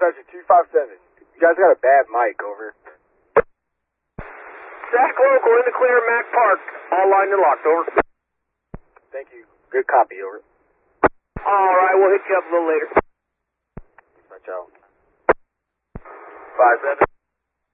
Dispatcher 257. You guys got a bad mic, over. Sac local in the clear, Mac Park. All lines are locked, over. Thank you. Good copy, over. Alright, we'll hit you up a little later. Dispatch out. 57.